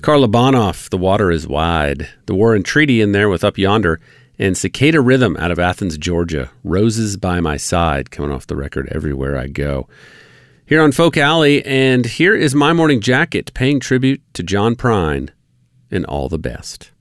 Carla Bonoff, The Water is Wide. The War and Treaty in there with Up Yonder. And Cicada Rhythm out of Athens, Georgia. Roses by My Side, coming off the record Everywhere I Go. Here on Folk Alley, and here is My Morning Jacket paying tribute to John Prine in All the Best.